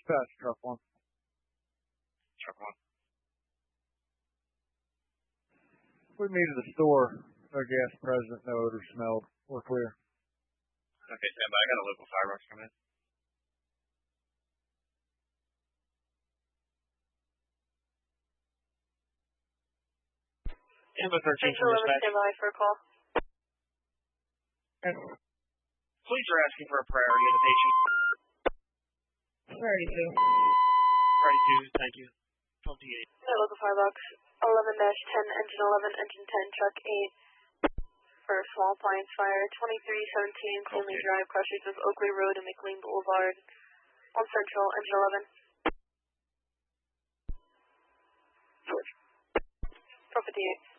Dispatch, truck one. Truck 1. We meet at the store. No gas present, no odor smelled. We're clear. Okay, stand by. I got a local firebox coming in. Amber 13 from dispatch. Stand by for a call. Police are asking for a priority invitation. Priority 2. Priority 2, thank you. 28. Local firebox 11-10, engine 11, engine 10, truck 8 for a small appliance fire. 2317 Stanley Drive, cross streets of Oakley Road and McLean Boulevard. On Central, engine 11. 458.